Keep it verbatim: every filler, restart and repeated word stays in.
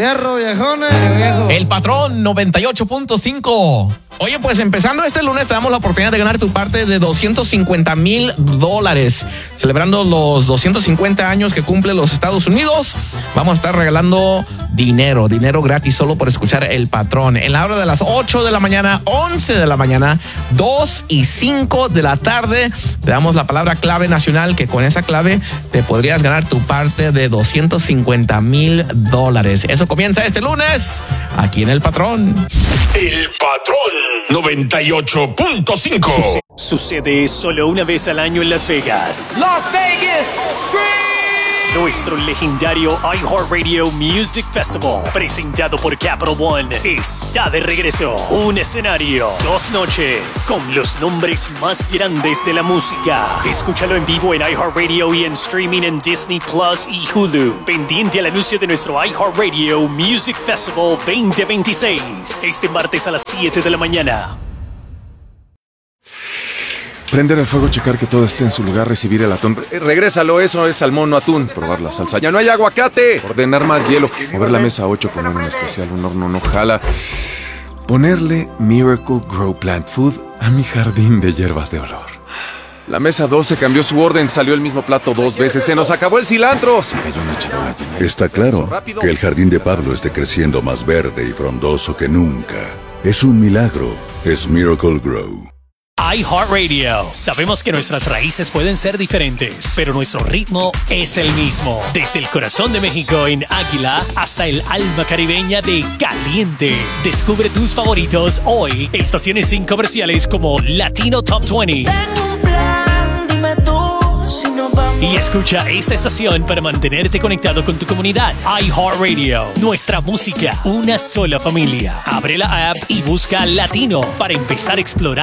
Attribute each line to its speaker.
Speaker 1: Hierro, viejones.
Speaker 2: El Patrón noventa y ocho punto cinco. Oye, pues empezando este lunes te damos la oportunidad de ganar tu parte de doscientos cincuenta mil dólares. Celebrando los doscientos cincuenta años que cumple los Estados Unidos, vamos a estar regalando dinero, dinero gratis solo por escuchar El Patrón. En la hora de las ocho de la mañana, once de la mañana, dos y cinco de la tarde, te damos la palabra clave nacional, que con esa clave te podrías ganar tu parte de doscientos cincuenta mil dólares. Eso comienza este lunes aquí en El Patrón.
Speaker 3: El Patrón noventa y ocho punto cinco.
Speaker 4: Sucede solo una vez al año en Las Vegas.
Speaker 5: Las Vegas Scream.
Speaker 4: Nuestro legendario iHeartRadio Music Festival, presentado por Capital One, está de regreso. Un escenario, dos noches, con los nombres más grandes de la música. Escúchalo en vivo en iHeartRadio y en streaming en Disney Plus y Hulu. Pendiente al anuncio de nuestro iHeartRadio Music Festival veinte veintiséis. Este martes a las siete de la mañana.
Speaker 6: Prender el fuego, checar que todo esté en su lugar, recibir el atún. Eh, regrésalo, eso es salmón, no atún. Probar la salsa. ¡Ya no hay aguacate! Ordenar más hielo. Mover la mesa a ocho, poner un especial, un horno no jala. Ponerle Miracle Grow Plant Food a mi jardín de hierbas de olor. La mesa doce cambió su orden, salió el mismo plato dos veces. ¡Se nos acabó el cilantro! Se cayó una charola llena.
Speaker 7: Está claro que el jardín de Pablo esté creciendo más verde y frondoso que nunca. Es un milagro. Es Miracle Grow.
Speaker 4: iHeartRadio. Sabemos que nuestras raíces pueden ser diferentes, pero nuestro ritmo es el mismo. Desde el corazón de México en Águila hasta el alma caribeña de Caliente. Descubre tus favoritos hoy. Estaciones sin comerciales como Latino Top veinte.
Speaker 5: Tengo un plan, dime tú si nos vamos.
Speaker 4: Y escucha esta estación para mantenerte conectado con tu comunidad. iHeartRadio. Nuestra música, una sola familia. Abre la app y busca Latino para empezar a explorar